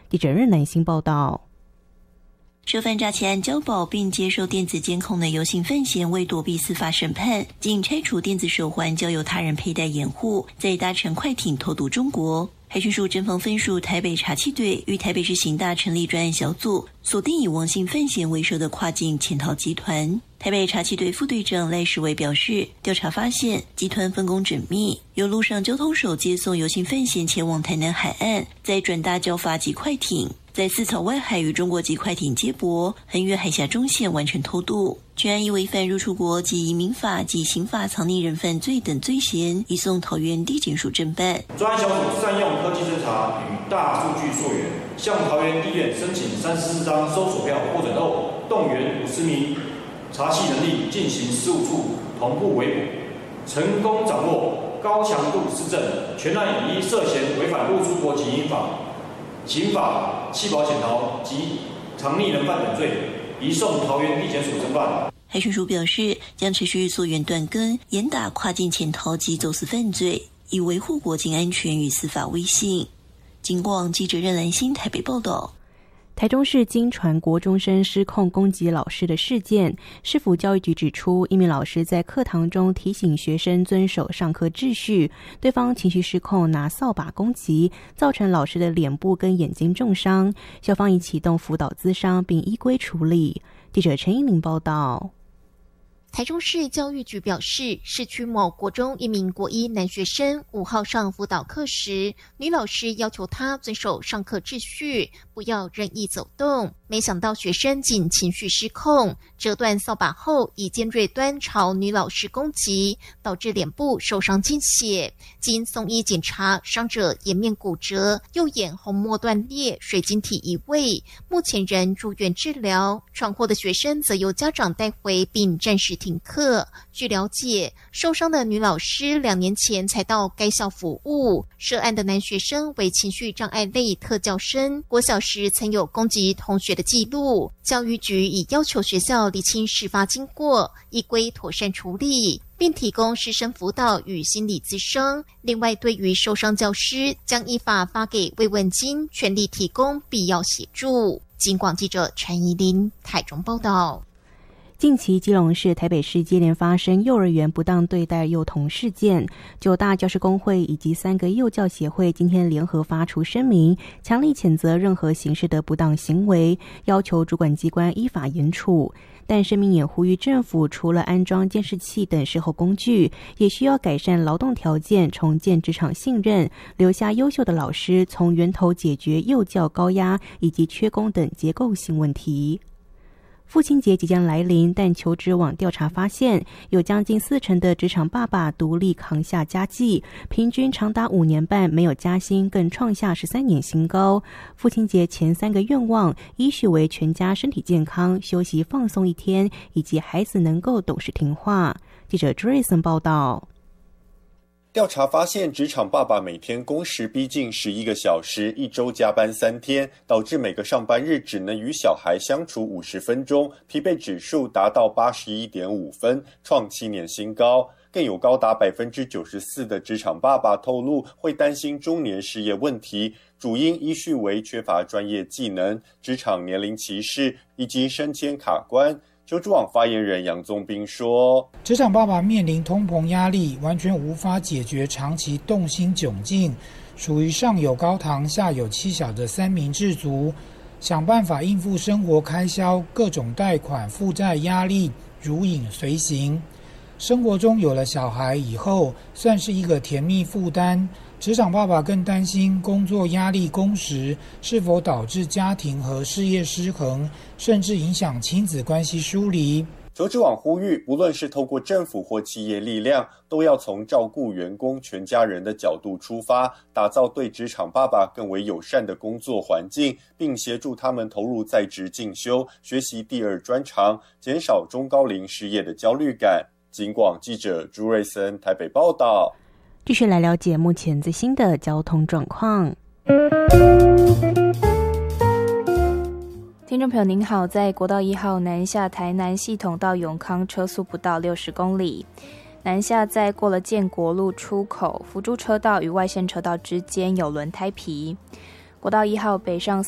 记者任南星报道。 涉犯诈欺案交保并接受电子监控的尤姓范闲为躲避司法审判，竟拆除电子手环，交由他人佩戴掩护，再搭乘快艇偷渡中国。海巡署侦防分署台北查缉队与台北市刑大成立专案小组，锁定以王姓范闲为首的跨境潜逃集团。台北查缉队副队长赖世伟表示，调查发现集团分工缜密，由陆上交通手接送尤姓范闲前往台南海岸，再转搭交发及快艇，在四草外海与中国籍快艇接驳，横越海峡中线完成偷渡。全案以违反入出国及移民法及刑法藏匿人犯罪等罪嫌，移送桃园地检署侦办。 专案小组善用科技侦查与大数据溯源，向桃园地院申请34张搜索票获准后，动员50名查缉人力进行事务处同步围捕，成功掌握高强度施政。全案以涉嫌违反入出国及移民法、刑法、弃保潜逃及藏匿人犯等罪，移送桃园地检署侦办。 海巡署表示，将持续溯源断根，严打跨境潜逃及走私犯罪，以维护国境安全与司法威信。警广记者任兰心台北报道。 台中市经传国中生失控攻击老师的事件，市府教育局指出，一名老师在课堂中提醒学生遵守上课秩序，对方情绪失控，拿扫把攻击，造成老师的脸部跟眼睛重伤。校方已启动辅导咨商，并依规处理。记者陈一鸣报道。 台中市教育局表示，市区某国中一名国一男学生5号上辅导课时，女老师要求他遵守上课秩序，不要任意走动。没想到学生竟情绪失控，折断扫把后以尖锐端朝女老师攻击，导致脸部受伤见血。经送医检查，伤者颜面骨折，右眼虹膜断裂，水晶体移位，目前仍住院治疗。闯祸的学生则由家长带回并暂时停课。据了解，受伤的女老师2年前才到该校服务，涉案的男学生为情绪障碍类特教生，国小时曾有攻击同学的记录。教育局已要求学校厘清事发经过，依规妥善处理，并提供师生辅导与心理咨商。另外，对于受伤教师，将依法发给慰问金，全力提供必要协助。警广记者陈怡琳台中报道。 近期基隆市、台北市接连发生幼儿园不当对待幼童事件，9大教师工会以及3个幼教协会今天联合发出声明，强力谴责任何形式的不当行为，要求主管机关依法严处。但声明也呼吁政府除了安装监视器等事后工具，也需要改善劳动条件，重建职场信任，留下优秀的老师，从源头解决幼教高压以及缺工等结构性问题。父亲节即将来临，但求职网调查发现，有将近40%的职场爸爸独立扛下家计，平均长达5年半没有加薪，更创下13年新高。父亲节前3个愿望依序为全家身体健康、休息放松1天，以及孩子能够懂事听话。记者 Jason 报道。 调查发现，职场爸爸每天工时逼近11个小时，一周加班3天，导致每个上班日只能与小孩相处50分钟，疲惫指数达到81.5分，创7年新高。更有高达94%的职场爸爸透露会担心中年失业问题，主因依序为缺乏专业技能、职场年龄歧视以及升迁卡关。求职网发言人杨宗斌说， 职场爸爸面临通膨压力，完全无法解决长期动心窘境，属于上有高堂下有妻小的三明治族，想办法应付生活开销，各种贷款负债压力如影随形。生活中有了小孩以后，算是一个甜蜜负担。职场爸爸更担心工作压力、工时是否导致家庭和事业失衡，甚至影响亲子关系疏离。 求职网呼吁，无论是透过政府或企业力量，都要从照顾员工全家人的角度出发，打造对职场爸爸更为友善的工作环境，并协助他们投入在职进修，学习第2专长，减少中高龄失业的焦虑感。警广记者朱瑞森台北报道。 继续来了解目前最新的交通状况。听众朋友您好，在国道1号南下台南系统到永康车速不到60公里，南下在过了建国路出口辅助车道与外线车道之间有轮胎皮。国道1号北上